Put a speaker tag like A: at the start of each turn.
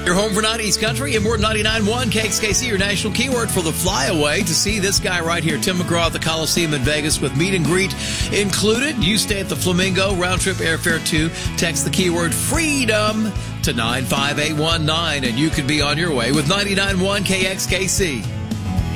A: Your home for 90s country and more 99.1 KXKC, your national keyword for the flyaway. To see this guy right here, Tim McGraw at the Coliseum in Vegas with meet and greet included. You stay at the Flamingo, round trip airfare too. Text the keyword FREEDOM to 95819 and you could be on your way with 99.1 KXKC.